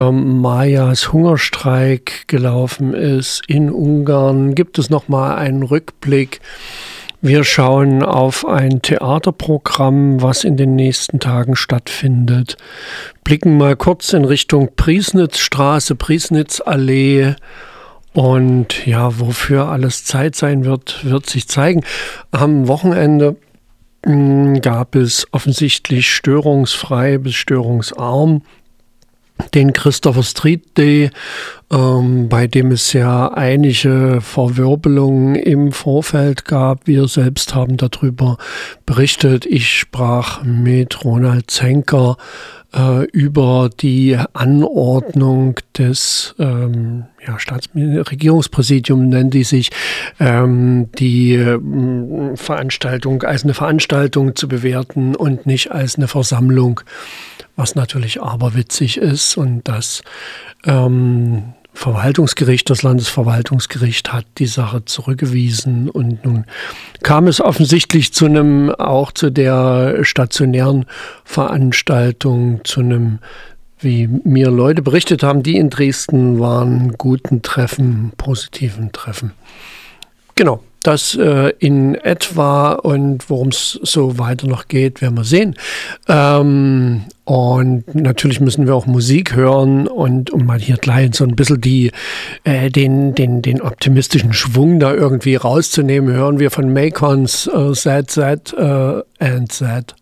Mayas Hungerstreik gelaufen ist in Ungarn, gibt es nochmal einen Rückblick. Wir schauen auf ein Theaterprogramm, was in den nächsten Tagen stattfindet. Blicken mal kurz in Richtung Priesnitzstraße, Priesnitzallee. Und ja, wofür alles Zeit sein wird, wird sich zeigen. Am Wochenende gab es offensichtlich störungsfrei bis störungsarm den Christopher Street Day, bei dem es ja einige Verwirbelungen im Vorfeld gab. Wir selbst haben darüber berichtet. Ich sprach mit Ronald Zenker über die Anordnung des Regierungspräsidium nennen die sich, die Veranstaltung als eine Veranstaltung zu bewerten und nicht als eine Versammlung, was natürlich aberwitzig ist. Und das Verwaltungsgericht, das Landesverwaltungsgericht hat die Sache zurückgewiesen und nun kam es offensichtlich zu der stationären Veranstaltung, zu einem, wie mir Leute berichtet haben, die in Dresden waren, guten Treffen, positiven Treffen. Genau. Das in etwa, und worum es so weiter noch geht, werden wir sehen. Und natürlich müssen wir auch Musik hören, und um mal hier gleich so ein bisschen den optimistischen Schwung da irgendwie rauszunehmen, hören wir von Macons Sad and Sad.